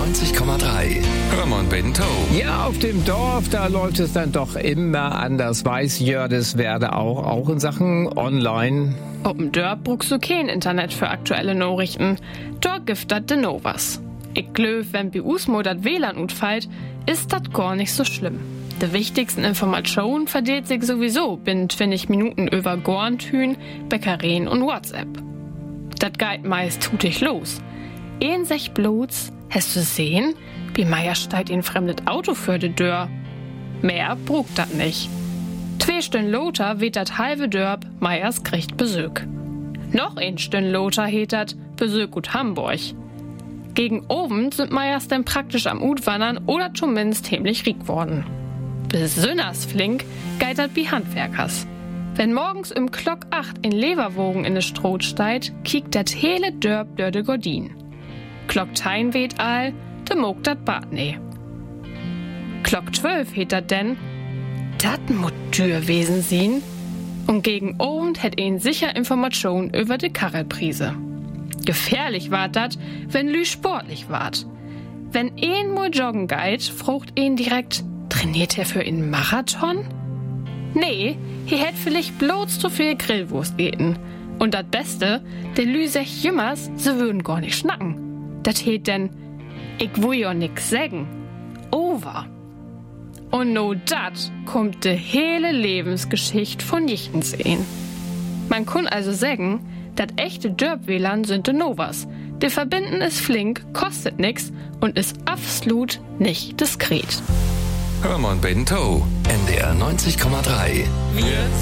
90,3. Hermann Bento. Ja, auf dem Dorf, da läuft es dann doch immer anders. Weiß Jördeswerde auch in Sachen Online. Open Dörp brauchst du kein Internet für aktuelle Nachrichten. Dort gibt das de Novas. Ich glaub, wenn bei uns mal das WLAN utfällt, ist das gar nicht so schlimm. Die wichtigsten Informationen verdeelt sich sowieso binnen 20 Minuten über Gorntüen, Bäckereien und WhatsApp. Das geht meist tutig los. Sech bloß, hast du sehen, wie Meier steigt in fremdes Auto für die Dörr. Mehr brugt dat nicht. 2 Stunden loter weht dat halbe Dörp, Meiers kriegt Besuch. Noch 1 Stunden loter heet dat Besuch gut Hamburg. Gegen oben sind Meiers denn praktisch am Utwandern oder zumindest ziemlich riek worden. Besonders flink geht dat bi Handwerkers. Wenn morgens im Klock 8 in Leverwogen in de Stroh steigt, kiekt dat hele Dörp dör de Gordin. Klock 10 weht all, de mogt dat Bad ne. Klock 12 heet dat denn, dat mut Tür wesen sien. Und gegen Abend hätt sicher Information über de Karrelprise. Gefährlich wart dat, wenn lü sportlich wart. Wenn mal joggen geht, frucht direkt, trainiert er für einen Marathon? Nee, hier hätt vielleicht bloß zu viel Grillwurst geten. Und dat Beste, de lü sech jümmers, sie würden gar nicht schnacken. Dat heet denn, ich will ja nix sägen. Over. Und no dat kommt de hele Lebensgeschichte von jichtens een. Man kann also sagen, dat echte Dörp-WLAN sind de Novas. De Verbinden ist flink, kostet nix und ist absolut nicht diskret. Hermann Bento. NDR 90,3.